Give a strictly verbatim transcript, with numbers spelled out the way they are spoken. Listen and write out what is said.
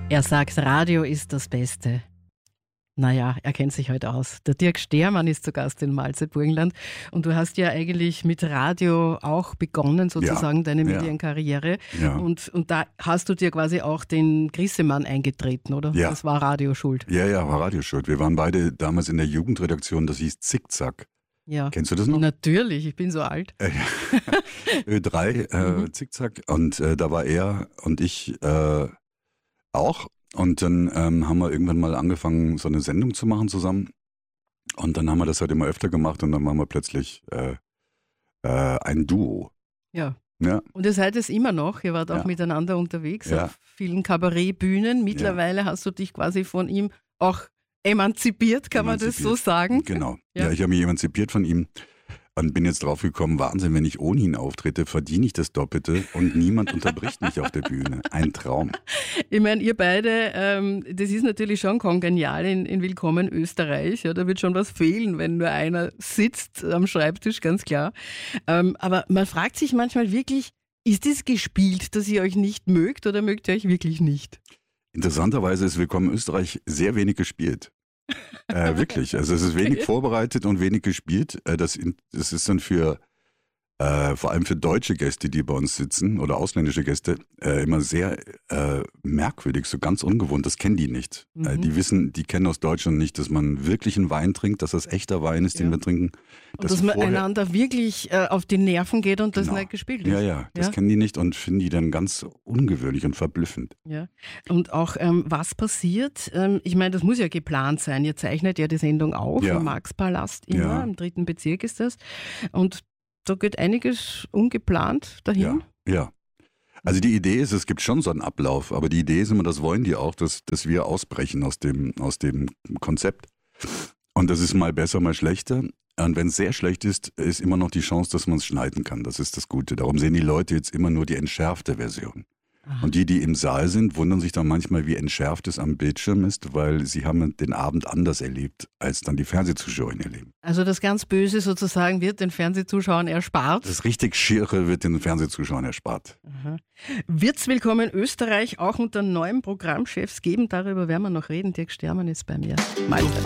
Er sagt, Radio ist das Beste. Naja, er kennt sich heute aus. Der Dirk Stermann ist zu Gast in Malze Burgenland. Und du hast ja eigentlich mit Radio auch begonnen, sozusagen, ja, deine Medienkarriere. Ja. Und, und da hast du dir quasi auch den Grissemann eingetreten, oder? Ja. Das war Radio schuld. Ja, ja, war Radio schuld. Wir waren beide damals in der Jugendredaktion, das hieß Zickzack. Ja. Kennst du das noch? Natürlich, ich bin so alt. Ö drei, äh, Mhm. Zickzack. Und äh, da war er und ich äh, auch. Und dann ähm, haben wir irgendwann mal angefangen, so eine Sendung zu machen zusammen. Und dann haben wir das halt immer öfter gemacht und dann waren wir plötzlich äh, äh, ein Duo. Ja. Ja. Und ihr seid es immer noch, ihr wart auch Ja. miteinander unterwegs Ja. auf vielen Kabarettbühnen. Mittlerweile hast du dich quasi von ihm auch emanzipiert, kann man das so Emanzipiert. sagen? Genau. Ja. Ja, ich habe mich emanzipiert von ihm und bin jetzt drauf gekommen, Wahnsinn, wenn ich ohne ihn auftrete, verdiene ich das Doppelte und niemand unterbricht mich auf der Bühne. Ein Traum. Ich meine, ihr beide, ähm, das ist natürlich schon kongenial in, in Willkommen Österreich. Ja, da wird schon was fehlen, wenn nur einer sitzt am Schreibtisch, ganz klar. Ähm, aber man fragt sich manchmal wirklich, ist es gespielt, dass ihr euch nicht mögt oder mögt ihr euch wirklich nicht? Interessanterweise ist Willkommen Österreich sehr wenig gespielt. Äh, wirklich. Also es ist wenig Okay. vorbereitet und wenig gespielt. Äh, das, in- das ist dann für äh, vor allem für deutsche Gäste, die bei uns sitzen oder ausländische Gäste, äh, immer sehr äh, merkwürdig, so ganz ungewohnt. Das kennen die nicht. Mhm. Äh, die wissen, die kennen aus Deutschland nicht, dass man wirklich einen Wein trinkt, dass das echter Wein ist, den Ja. wir trinken. Und dass man vorher- einander wirklich äh, auf die Nerven geht und das Genau. nicht gespielt ist. Ja, ja, das Ja. kennen die nicht und finden die dann ganz ungewöhnlich und verblüffend. Ja. Und auch, ähm, was passiert? Ähm, ich meine, das muss ja geplant sein. Ihr zeichnet ja die Sendung auf Ja. im Maxpalast immer, Ja. im dritten Bezirk ist das. Und da geht einiges ungeplant dahin. Ja, ja. Also die Idee ist, es gibt schon so einen Ablauf, aber die Idee ist immer, das wollen die auch, dass, dass wir ausbrechen aus dem, aus dem Konzept. Und das ist mal besser, mal schlechter. Und wenn es sehr schlecht ist, ist immer noch die Chance, dass man es schneiden kann. Das ist das Gute. Darum sehen die Leute jetzt immer nur die entschärfte Version. Aha. Und die, die im Saal sind, wundern sich dann manchmal, wie entschärft es am Bildschirm ist, weil sie haben den Abend anders erlebt, als dann die Fernsehzuschauer ihn erleben. Also das ganz Böse sozusagen wird den Fernsehzuschauern erspart. Das richtig Schiere wird den Fernsehzuschauern erspart. Wird's Willkommen Österreich auch unter neuen Programmchefs geben? Darüber werden wir noch reden. Dirk Stermann ist bei mir. Malta.